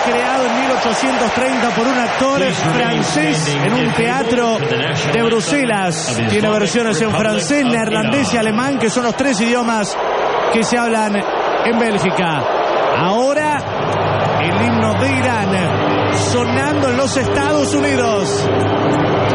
creado en 1830 por un actor francés en un teatro de Bruselas. Tiene versiones en francés, neerlandés y alemán, que son los 3 idiomas que se hablan en Bélgica. Ahora, el himno de Irán sonando en los Estados Unidos.